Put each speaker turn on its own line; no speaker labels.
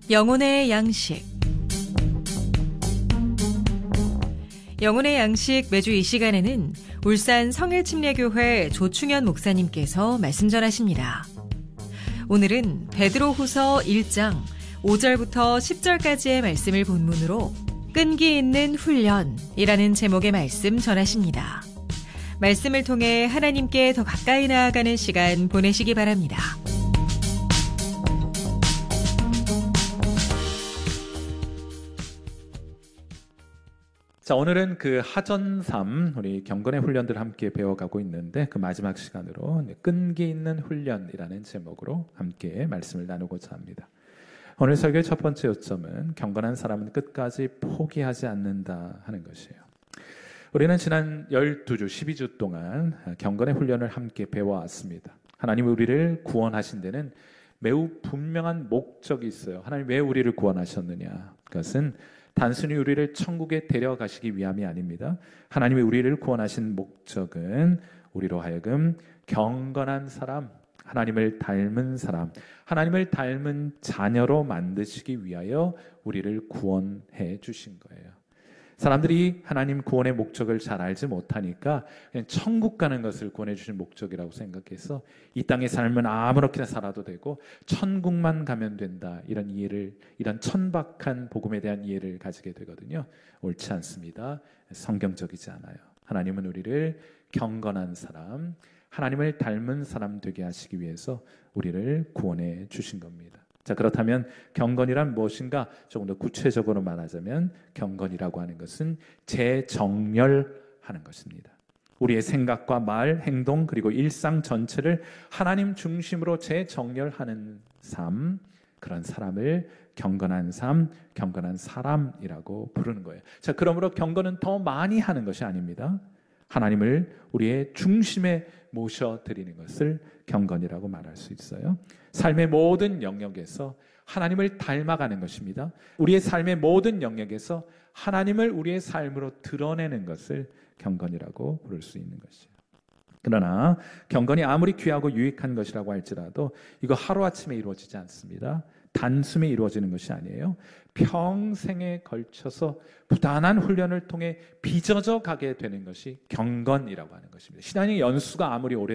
영혼의 양식. 영혼의 양식 매주 이 시간에는 울산 성일침례교회 조충현 목사님께서 말씀 전하십니다. 오늘은 베드로후서 1장 5절부터 10절까지의 말씀을 본문으로 끈기 있는 훈련이라는 제목의 말씀 전하십니다. 말씀을 통해 하나님께 더 가까이 나아가는 시간 보내시기 바랍니다.
자, 오늘은 그 하전삼, 우리 경건의 훈련들을 함께 배워가고 있는데 그 마지막 시간으로 끈기 있는 훈련이라는 제목으로 함께 말씀을 나누고자 합니다. 오늘 설교의 첫 번째 요점은 경건한 사람은 끝까지 포기하지 않는다 하는 것이에요. 우리는 지난 12주, 12주 동안 경건의 훈련을 함께 배워왔습니다. 하나님이 우리를 구원하신 데는 매우 분명한 목적이 있어요. 하나님 왜 우리를 구원하셨느냐? 그것은 단순히 우리를 천국에 데려가시기 위함이 아닙니다. 하나님이 우리를 구원하신 목적은 우리로 하여금 경건한 사람, 하나님을 닮은 사람, 하나님을 닮은 자녀로 만드시기 위하여 우리를 구원해 주신 거예요. 사람들이 하나님 구원의 목적을 잘 알지 못하니까 그냥 천국 가는 것을 구원해 주신 목적이라고 생각해서 이 땅에 살면 아무렇게나 살아도 되고 천국만 가면 된다, 이런 이해를, 이런 천박한 복음에 대한 이해를 가지게 되거든요. 옳지 않습니다. 성경적이지 않아요. 하나님은 우리를 경건한 사람, 하나님을 닮은 사람 되게 하시기 위해서 우리를 구원해 주신 겁니다. 자, 그렇다면 경건이란 무엇인가? 조금 더 구체적으로 말하자면 경건이라고 하는 것은 재정렬하는 것입니다. 우리의 생각과 말, 행동 그리고 일상 전체를 하나님 중심으로 재정렬하는 삶, 그런 사람을 경건한 삶, 경건한 사람이라고 부르는 거예요. 자, 그러므로 경건은 더 많이 하는 것이 아닙니다. 하나님을 우리의 중심에 모셔드리는 것을 경건이라고 말할 수 있어요. 삶의 모든 영역에서 하나님을 닮아가는 것입니다. 우리의 삶의 모든 영역에서 하나님을 우리의 삶으로 드러내는 것을 경건이라고 부를 수 있는 것이에요. 그러나 경건이 아무리 귀하고 유익한 것이라고 할지라도 이거 하루아침에 이루어지지 않습니다. 단숨에 이루어지는 것이 아니에요. 평생에 걸쳐서 부단한 훈련을 통해 빚어져 가게 되는 것이 경건이라고 하는 것입니다. 신앙의 연수가 아무리 오래